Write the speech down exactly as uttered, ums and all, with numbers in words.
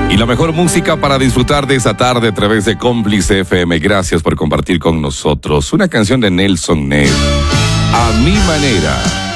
Y la mejor música para disfrutar de esa tarde a través de Cómplice F M. Gracias por compartir con nosotros una canción de Nelson Ned, A Mi Manera.